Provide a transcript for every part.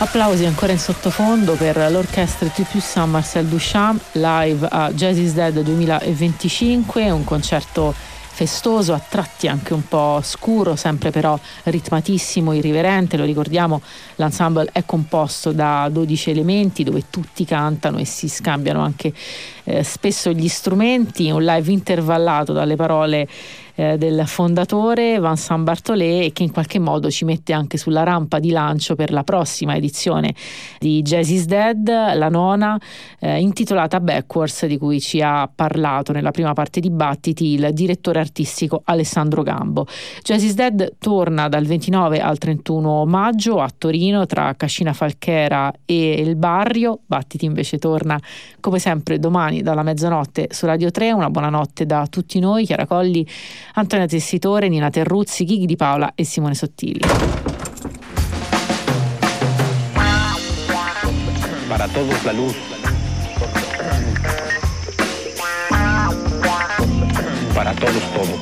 Applausi ancora in sottofondo per l'orchestra T+1 San Marcel Duchamp live a Jazz is Dead 2025, un concerto festoso, a tratti anche un po' scuro, sempre però ritmatissimo, irriverente. Lo ricordiamo, l'ensemble è composto da 12 elementi dove tutti cantano e si scambiano anche spesso gli strumenti, un live intervallato dalle parole del fondatore Vincent Bartolet, e che in qualche modo ci mette anche sulla rampa di lancio per la prossima edizione di Jazz is Dead, la nona, intitolata Backwards, di cui ci ha parlato nella prima parte di Battiti il direttore artistico Alessandro Gambo. Jazz is Dead torna dal 29 al 31 maggio a Torino tra Cascina Falchera e il Barrio. Battiti invece torna come sempre domani dalla mezzanotte su Radio 3. Una buonanotte da tutti noi, Chiara Colli, Antonia Tessitore, Nina Terruzzi, Ghighi Di Paola e Simone Sottili. Para todos la luz. Para todos todo.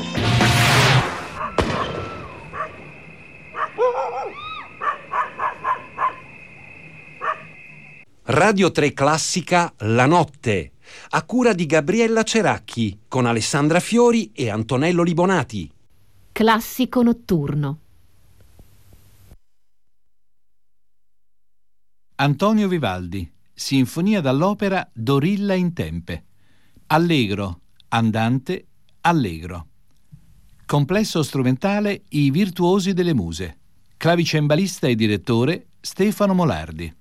Radio 3 Classica La Notte, a cura di Gabriella Ceracchi, con Alessandra Fiori e Antonello Libonati. Classico notturno. Antonio Vivaldi, sinfonia dall'opera Dorilla in Tempe. Allegro, andante, allegro. Complesso strumentale I virtuosi delle muse. Clavicembalista e direttore Stefano Molardi.